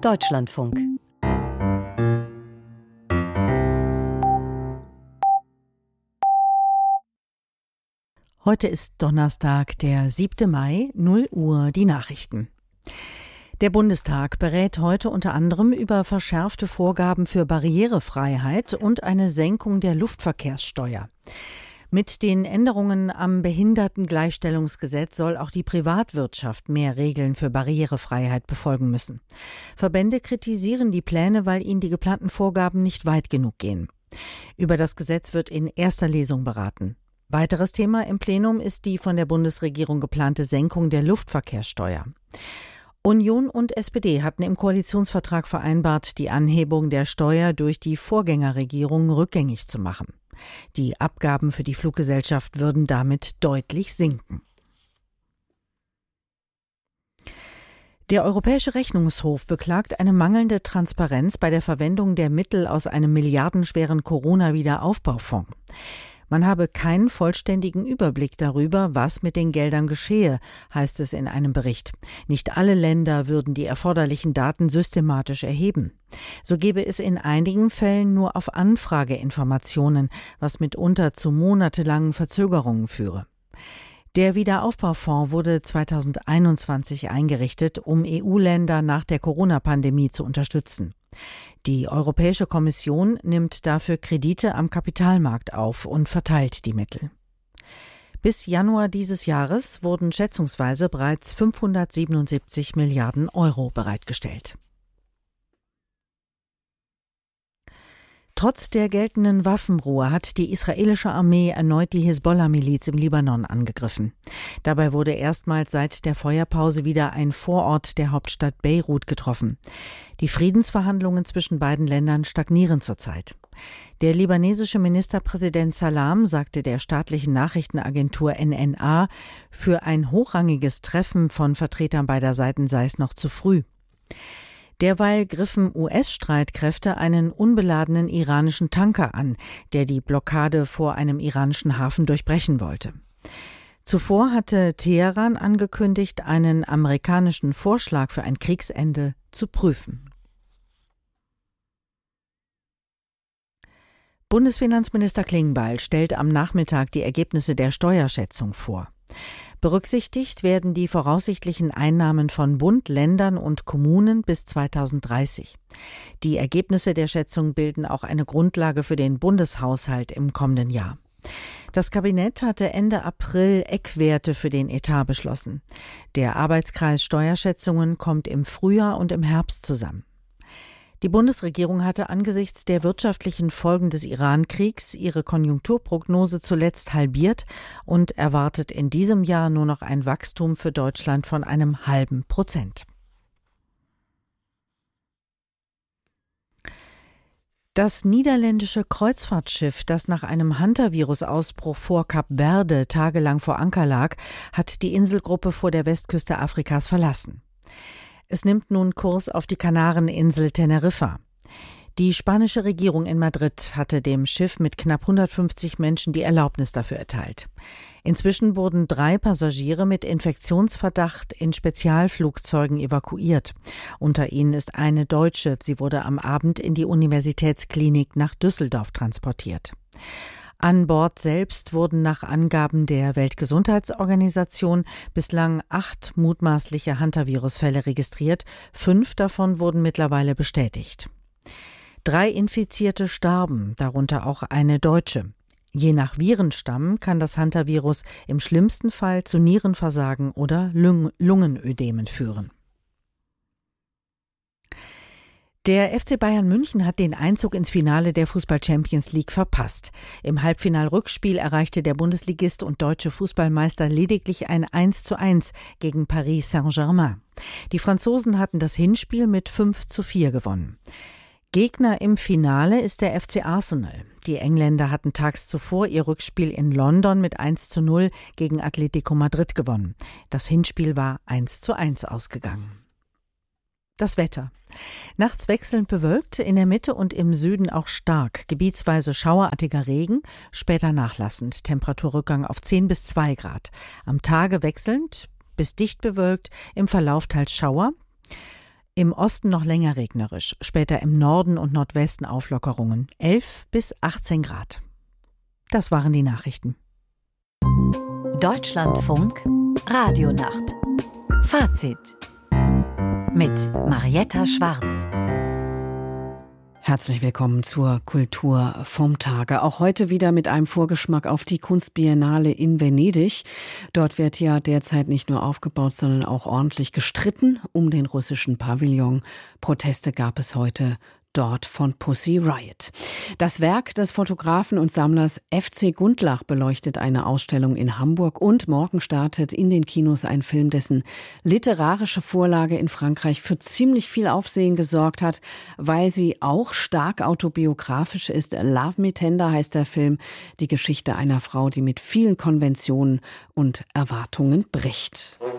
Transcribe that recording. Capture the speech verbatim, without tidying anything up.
Deutschlandfunk. Heute ist Donnerstag, der siebte Mai, null Uhr, die Nachrichten. Der Bundestag berät heute unter anderem über verschärfte Vorgaben für Barrierefreiheit und eine Senkung der Luftverkehrssteuer. Mit den Änderungen am Behindertengleichstellungsgesetz soll auch die Privatwirtschaft mehr Regeln für Barrierefreiheit befolgen müssen. Verbände kritisieren die Pläne, weil ihnen die geplanten Vorgaben nicht weit genug gehen. Über das Gesetz wird in erster Lesung beraten. Weiteres Thema im Plenum ist die von der Bundesregierung geplante Senkung der Luftverkehrssteuer. Union und S P D hatten im Koalitionsvertrag vereinbart, die Anhebung der Steuer durch die Vorgängerregierung rückgängig zu machen. Die Abgaben für die Fluggesellschaft würden damit deutlich sinken. Der Europäische Rechnungshof beklagt eine mangelnde Transparenz bei der Verwendung der Mittel aus einem milliardenschweren Corona-Wiederaufbaufonds. Man habe keinen vollständigen Überblick darüber, was mit den Geldern geschehe, heißt es in einem Bericht. Nicht alle Länder würden die erforderlichen Daten systematisch erheben. So gebe es in einigen Fällen nur auf Anfrage Informationen, was mitunter zu monatelangen Verzögerungen führe. Der Wiederaufbaufonds wurde zweitausendeinundzwanzig eingerichtet, um E U-Länder nach der Corona-Pandemie zu unterstützen. Die Europäische Kommission nimmt dafür Kredite am Kapitalmarkt auf und verteilt die Mittel. Bis Januar dieses Jahres wurden schätzungsweise bereits fünfhundertsiebenundsiebzig Milliarden Euro bereitgestellt. Trotz der geltenden Waffenruhe hat die israelische Armee erneut die Hisbollah-Miliz im Libanon angegriffen. Dabei wurde erstmals seit der Feuerpause wieder ein Vorort der Hauptstadt Beirut getroffen. Die Friedensverhandlungen zwischen beiden Ländern stagnieren zurzeit. Der libanesische Ministerpräsident Salam sagte der staatlichen Nachrichtenagentur N N A, für ein hochrangiges Treffen von Vertretern beider Seiten sei es noch zu früh. Derweil griffen U S-Streitkräfte einen unbeladenen iranischen Tanker an, der die Blockade vor einem iranischen Hafen durchbrechen wollte. Zuvor hatte Teheran angekündigt, einen amerikanischen Vorschlag für ein Kriegsende zu prüfen. Bundesfinanzminister Klingbeil stellt am Nachmittag die Ergebnisse der Steuerschätzung vor. Berücksichtigt werden die voraussichtlichen Einnahmen von Bund, Ländern und Kommunen bis zweitausenddreißig. Die Ergebnisse der Schätzung bilden auch eine Grundlage für den Bundeshaushalt im kommenden Jahr. Das Kabinett hatte Ende April Eckwerte für den Etat beschlossen. Der Arbeitskreis Steuerschätzungen kommt im Frühjahr und im Herbst zusammen. Die Bundesregierung hatte angesichts der wirtschaftlichen Folgen des Iran-Kriegs ihre Konjunkturprognose zuletzt halbiert und erwartet in diesem Jahr nur noch ein Wachstum für Deutschland von einem halben Prozent. Das niederländische Kreuzfahrtschiff, das nach einem Hantavirus-Ausbruch vor Kap Verde tagelang vor Anker lag, hat die Inselgruppe vor der Westküste Afrikas verlassen. Es nimmt nun Kurs auf die Kanareninsel Teneriffa. Die spanische Regierung in Madrid hatte dem Schiff mit knapp hundertfünfzig Menschen die Erlaubnis dafür erteilt. Inzwischen wurden drei Passagiere mit Infektionsverdacht in Spezialflugzeugen evakuiert. Unter ihnen ist eine Deutsche. Sie wurde am Abend in die Universitätsklinik nach Düsseldorf transportiert. An Bord selbst wurden nach Angaben der Weltgesundheitsorganisation bislang acht mutmaßliche Hantavirus-Fälle registriert. Fünf davon wurden mittlerweile bestätigt. Drei Infizierte starben, darunter auch eine Deutsche. Je nach Virenstamm kann das Hantavirus im schlimmsten Fall zu Nierenversagen oder Lung- Lungenödemen führen. Der F C Bayern München hat den Einzug ins Finale der Fußball-Champions League verpasst. Im Halbfinal-Rückspiel erreichte der Bundesligist und deutsche Fußballmeister lediglich ein eins zu eins gegen Paris Saint-Germain. Die Franzosen hatten das Hinspiel mit fünf zu vier gewonnen. Gegner im Finale ist der F C Arsenal. Die Engländer hatten tags zuvor ihr Rückspiel in London mit eins zu null gegen Atletico Madrid gewonnen. Das Hinspiel war eins zu eins ausgegangen. Das Wetter. Nachts wechselnd bewölkt, in der Mitte und im Süden auch stark, gebietsweise schauerartiger Regen, später nachlassend, Temperaturrückgang auf zehn bis zwei Grad. Am Tage wechselnd bis dicht bewölkt, im Verlauf teils Schauer. Im Osten noch länger regnerisch, später im Norden und Nordwesten Auflockerungen. elf bis achtzehn Grad. Das waren die Nachrichten. Deutschlandfunk Radionacht. Fazit mit Marietta Schwarz. Herzlich willkommen zur Kultur vom Tage. Auch heute wieder mit einem Vorgeschmack auf die Kunstbiennale in Venedig. Dort wird ja derzeit nicht nur aufgebaut, sondern auch ordentlich gestritten um den russischen Pavillon. Proteste gab es heute dort von Pussy Riot. Das Werk des Fotografen und Sammlers F C Gundlach beleuchtet eine Ausstellung in Hamburg und morgen startet in den Kinos ein Film, dessen literarische Vorlage in Frankreich für ziemlich viel Aufsehen gesorgt hat, weil sie auch stark autobiografisch ist. Love Me Tender heißt der Film, die Geschichte einer Frau, die mit vielen Konventionen und Erwartungen bricht.